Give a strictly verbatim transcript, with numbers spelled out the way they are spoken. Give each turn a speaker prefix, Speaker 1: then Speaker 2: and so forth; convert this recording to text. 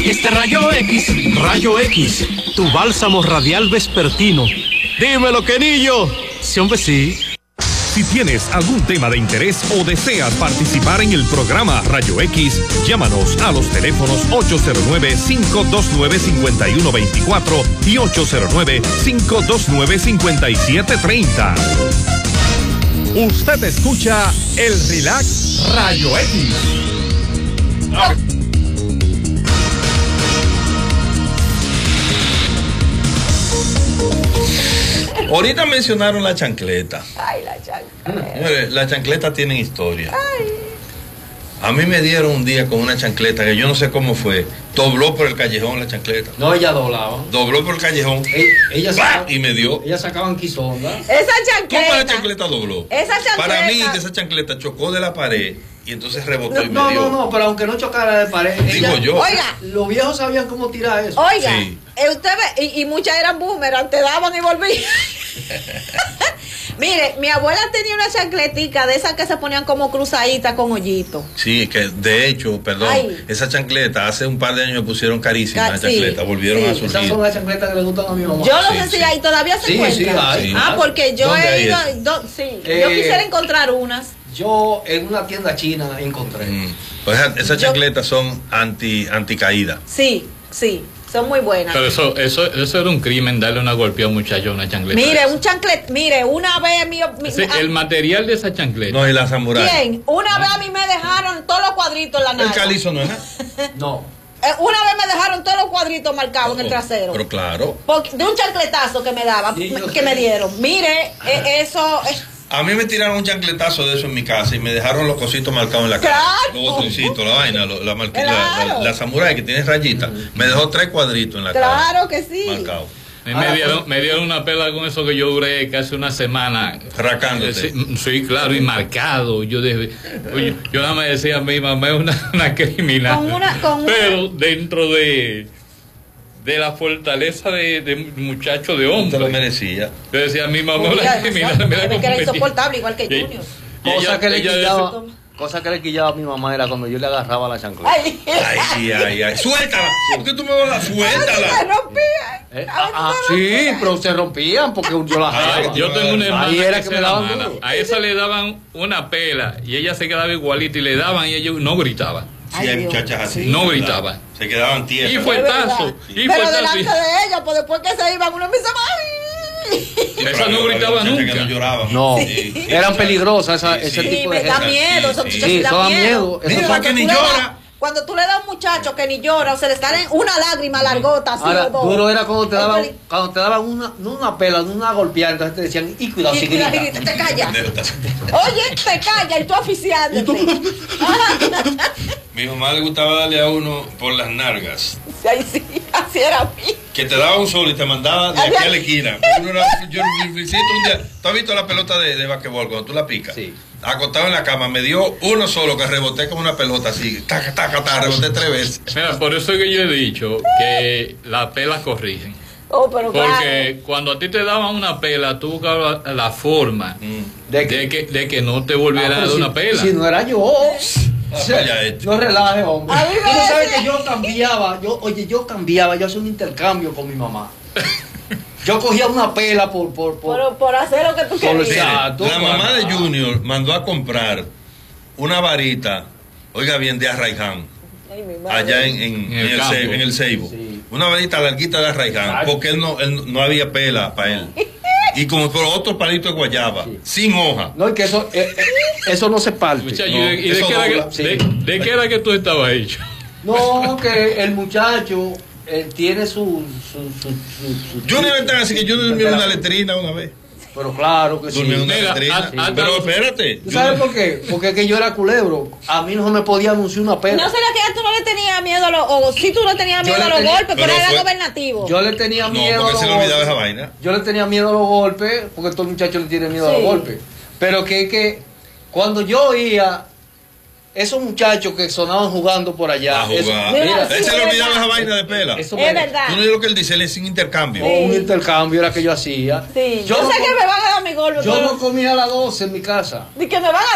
Speaker 1: Este Rayo X, Rayo X, tu bálsamo radial vespertino. Dímelo, quenillo. Sí, hombre, sí.
Speaker 2: Si tienes algún tema de interés o deseas participar en el programa Rayo X, llámanos a los teléfonos ocho cero nueve, cinco dos nueve, cinco uno dos cuatro y ocho cero nueve, cinco dos nueve, cinco siete tres cero. Usted escucha el Relax Rayo X. Ah.
Speaker 3: Ahorita mencionaron la chancleta.
Speaker 4: Ay, la chancleta.
Speaker 3: Las chancletas tienen historia.
Speaker 4: Ay.
Speaker 3: A mí me dieron un día con una chancleta que yo no sé cómo fue. Dobló por el callejón la chancleta.
Speaker 5: No, ella doblaba.
Speaker 3: Dobló por el callejón.
Speaker 5: Ella, ella sacaba,
Speaker 3: y me dio.
Speaker 5: Ella sacaban quizonda.
Speaker 4: Esa chancleta.
Speaker 3: ¿Cómo la chancleta dobló?
Speaker 4: Esa chancleta.
Speaker 3: Para mí, que esa chancleta chocó de la pared y entonces rebotó
Speaker 5: No,
Speaker 3: y me
Speaker 5: no,
Speaker 3: dio.
Speaker 5: no, no, pero aunque no chocara de pared.
Speaker 3: Digo
Speaker 5: ella,
Speaker 3: yo.
Speaker 4: Oiga.
Speaker 5: Los viejos sabían cómo tirar eso.
Speaker 4: Oiga,
Speaker 3: Sí.
Speaker 4: eh, usted ve, y, y muchas eran boomerang, te daban y volvían. Mire, mi abuela tenía una chancletica de esas que se ponían como cruzaditas con hoyito.
Speaker 3: Sí, que de hecho, perdón,
Speaker 4: Ay.
Speaker 3: esa chancleta hace un par de años me pusieron carísima la
Speaker 4: Sí.
Speaker 3: chancleta, volvieron
Speaker 4: Sí.
Speaker 3: a
Speaker 5: Esas
Speaker 3: surgir.
Speaker 5: son las chancletas que le gustan a mi mamá.
Speaker 4: Yo no
Speaker 3: Sí,
Speaker 4: sé si
Speaker 3: sí.
Speaker 4: ahí todavía se
Speaker 5: Sí,
Speaker 4: encuentran.
Speaker 5: sí, hay.
Speaker 4: Ah, porque yo
Speaker 3: ¿Dónde
Speaker 4: he
Speaker 3: hay
Speaker 4: ido,
Speaker 3: eso?
Speaker 4: do- sí,
Speaker 5: Eh,
Speaker 4: yo quisiera encontrar unas.
Speaker 5: Yo en una tienda china encontré.
Speaker 3: Mm. Pues esa- esas
Speaker 4: Yo-
Speaker 3: chancletas son anti anticaída.
Speaker 4: Sí, sí, son muy buenas.
Speaker 6: Pero eso, eso, eso era un crimen, darle una golpeada a un muchacho a una chancleta.
Speaker 4: Mire, un chanclet, mire, una vez mi, mi-
Speaker 6: Ese,
Speaker 4: a-
Speaker 6: el material de esa chancleta.
Speaker 3: No, y la samurai.
Speaker 4: ¿quién? Una vez a mí me dejaron todos los cuadritos en la
Speaker 3: El
Speaker 4: nalga.
Speaker 3: calizo no es.
Speaker 5: No.
Speaker 4: Eh, Una vez me dejaron todos los cuadritos marcados en el trasero.
Speaker 3: Pero claro.
Speaker 4: Porque- de un chancletazo que me daban,
Speaker 5: Sí, yo
Speaker 4: que
Speaker 5: sé.
Speaker 4: me dieron. Mire, eh, eso. eh,
Speaker 3: A mí me tiraron un chancletazo de eso en mi casa y me dejaron los cositos marcados en la cara.
Speaker 4: Claro.
Speaker 3: Los botoncitos, la vaina, lo- la, marquilla,
Speaker 4: Claro.
Speaker 3: la, la samurai que tiene rayitas. Me dejó tres cuadritos en la cara.
Speaker 4: claro que sí.
Speaker 3: Marcados.
Speaker 6: A mí me, dieron, me dieron una pela con eso que yo duré casi una semana.
Speaker 3: Racándote.
Speaker 6: Sí, sí, claro, y marcado. Yo, dije, oye, yo nada más decía, mi mamá es una, una criminal.
Speaker 4: Con una- con una-
Speaker 6: Pero dentro de, de la fortaleza de, de muchacho de
Speaker 3: Te lo
Speaker 6: hombre.
Speaker 3: merecía.
Speaker 6: Yo decía, mi mamá es
Speaker 4: Mira,
Speaker 6: una criminal.
Speaker 4: demasiado,
Speaker 6: Mira
Speaker 4: pero
Speaker 6: cómo
Speaker 4: que era
Speaker 6: me
Speaker 4: insoportable, igual que
Speaker 6: Y-
Speaker 4: Junior.
Speaker 6: y
Speaker 5: Cosa
Speaker 6: ella-
Speaker 5: que le
Speaker 6: ella
Speaker 5: quillaba,
Speaker 6: decía-
Speaker 5: cosa que le quillaba a mi mamá era cuando yo le agarraba la chancleta.
Speaker 4: Ay,
Speaker 3: Ay, ay, ay. Suéltala. ¿Por qué tú me vas a
Speaker 4: se
Speaker 3: suéltala?
Speaker 4: rompía.
Speaker 5: Eh,
Speaker 4: A veces
Speaker 5: ah,
Speaker 4: se
Speaker 5: sí,
Speaker 4: rompía.
Speaker 5: pero se rompían porque yo las
Speaker 3: Ay,
Speaker 5: jalaba.
Speaker 6: Yo tengo una hermana
Speaker 5: Ahí era
Speaker 6: que
Speaker 5: que
Speaker 6: se
Speaker 5: me
Speaker 6: la
Speaker 5: daban
Speaker 6: mala.
Speaker 5: duro.
Speaker 6: A esa le daban una pela y ella se quedaba igualita y le daban y ella no gritaba.
Speaker 3: Sí,
Speaker 4: Ay,
Speaker 3: hay
Speaker 4: Dios.
Speaker 3: muchachas así.
Speaker 6: No
Speaker 3: ¿verdad?
Speaker 6: gritaban.
Speaker 3: Se quedaban
Speaker 6: Y
Speaker 3: tiernas.
Speaker 6: fue
Speaker 4: Es verdad.
Speaker 6: tazo, y
Speaker 4: Pero
Speaker 6: fue
Speaker 4: delante
Speaker 6: tazo.
Speaker 4: de ella, pues después que se iban, uno empieza
Speaker 6: Esa
Speaker 3: Pero
Speaker 6: no
Speaker 3: había
Speaker 6: gritaba
Speaker 3: muchachas
Speaker 6: nunca.
Speaker 3: que no lloraban.
Speaker 5: No,
Speaker 3: Sí, sí.
Speaker 5: eran peligrosas esa-
Speaker 3: Sí,
Speaker 5: ese
Speaker 3: sí.
Speaker 5: tipo
Speaker 4: Sí,
Speaker 5: de
Speaker 4: me da
Speaker 5: gente.
Speaker 4: miedo, esos
Speaker 3: Sí,
Speaker 4: muchachos
Speaker 5: sí,
Speaker 4: sí,
Speaker 5: eso
Speaker 4: da
Speaker 5: da
Speaker 4: miedo.
Speaker 5: miedo. Eso
Speaker 3: Mira,
Speaker 4: Cuando
Speaker 3: que ni
Speaker 4: tú le das-
Speaker 3: llora.
Speaker 4: Cuando tú le das a un muchacho que ni llora o se le salen una lágrima largota así
Speaker 5: Ahora,
Speaker 4: o dos.
Speaker 5: duro era cuando te
Speaker 4: Es
Speaker 5: daban,
Speaker 4: peli-
Speaker 5: cuando te daban una, no una pela, no una golpeada, entonces te decían, y cuidado,
Speaker 4: Y
Speaker 5: si
Speaker 4: cuidado,
Speaker 5: grita.
Speaker 4: y te callas.
Speaker 3: Anécdota.
Speaker 4: Oye, te callas y tú aficiándote.
Speaker 3: Mi mamá le gustaba darle a uno por las nalgas.
Speaker 4: Sí, ay, sí, así era a mí.
Speaker 3: Que te daba un solo y te mandaba de aquí a la esquina. Uno era- yo visito un día. ¿Tú has visto la pelota de, de basquetbol cuando tú la picas?
Speaker 5: Sí.
Speaker 3: Acostado en la cama, me dio uno solo que reboté como una pelota así. Taca, taca, taca, reboté tres veces.
Speaker 6: Mira, por eso es que yo he dicho que las pelas corrigen.
Speaker 4: Oh, pero
Speaker 6: Porque cuando a ti te daban una pela, tú buscabas la, la forma
Speaker 3: Mm.
Speaker 5: ¿De
Speaker 6: de
Speaker 5: qué?
Speaker 6: que, de que no te volviera
Speaker 5: Ah,
Speaker 6: a
Speaker 5: pero
Speaker 6: dar
Speaker 5: si-
Speaker 6: una pela.
Speaker 5: Si no era yo.
Speaker 3: Ah, vaya hecho.
Speaker 5: No relaje, hombre.
Speaker 4: A mí me
Speaker 5: Tú no sabes
Speaker 4: decía-
Speaker 5: que yo cambiaba, yo, oye, yo cambiaba, yo hacía un intercambio con mi mamá. Yo cogía una pela por, por, por,
Speaker 4: Por, por hacer lo que tú
Speaker 5: Por el
Speaker 4: querías.
Speaker 5: chat.
Speaker 3: Mire,
Speaker 5: tú,
Speaker 3: la mamá de
Speaker 5: mamá.
Speaker 3: Junior mandó a comprar una varita, oiga bien, de Arraiján,
Speaker 4: Ay, mi madre.
Speaker 3: allá en, en,
Speaker 6: En
Speaker 3: en
Speaker 6: el
Speaker 3: el,
Speaker 6: campo.
Speaker 3: Ceibo, en el Ceibo.
Speaker 5: Sí.
Speaker 3: Una varita larguita de Arraiján,
Speaker 5: Exacto.
Speaker 3: porque él no, él no había pela para él. Y como por otro palito de guayaba,
Speaker 5: Sí.
Speaker 3: sin hoja.
Speaker 5: No, y que eso, eh, eh, eso no se parte.
Speaker 6: Muchacho,
Speaker 3: No,
Speaker 6: ¿y de, y de
Speaker 3: eso
Speaker 6: qué era
Speaker 3: dobla,
Speaker 6: que,
Speaker 5: sí.
Speaker 6: de, de qué era que tú estabas hecho?
Speaker 5: No, que el muchacho eh, tiene su, su, su, su, su-
Speaker 3: Junior está así que yo durmió en una letrina una vez.
Speaker 5: Pero claro que sí.
Speaker 3: Durmió en una
Speaker 6: Mira,
Speaker 3: letrina.
Speaker 6: a- a-
Speaker 3: Pero espérate.
Speaker 5: ¿Tú sabes por qué? Porque es que yo era culebro. A mí no se me podía anunciar una pela.
Speaker 4: No será que tú no le tenías miedo a los, o si tú no tenías
Speaker 5: Yo
Speaker 4: miedo
Speaker 5: le
Speaker 4: a los
Speaker 5: tenía-
Speaker 4: golpes, pero,
Speaker 3: pero
Speaker 4: era
Speaker 3: fue-
Speaker 4: gobernativo.
Speaker 5: Yo le tenía
Speaker 3: No,
Speaker 5: miedo a
Speaker 3: porque
Speaker 5: los
Speaker 3: se le olvidaba esa
Speaker 5: golpes.
Speaker 3: vaina.
Speaker 5: Yo le tenía miedo a los golpes, porque todo muchacho le tiene miedo a
Speaker 4: Sí.
Speaker 5: los golpes. Pero que, que cuando yo oía esos muchachos que sonaban jugando por allá.
Speaker 3: A jugar.
Speaker 5: eso-
Speaker 4: Mira,
Speaker 5: mira,
Speaker 3: Él se le
Speaker 4: es
Speaker 3: olvidaba
Speaker 4: verdad.
Speaker 3: esa vaina de pela.
Speaker 5: eso
Speaker 4: Es
Speaker 5: me-
Speaker 4: verdad.
Speaker 3: Tú no dices lo que él dice, él es sin intercambio.
Speaker 5: o un intercambio era que yo hacía.
Speaker 4: Sí.
Speaker 5: Yo
Speaker 4: Yo,
Speaker 5: no
Speaker 4: sé
Speaker 5: com-
Speaker 4: que me van a dar mi golpe,
Speaker 5: Yo
Speaker 4: pero
Speaker 5: no comía a las doce en mi casa.
Speaker 4: ni que me van a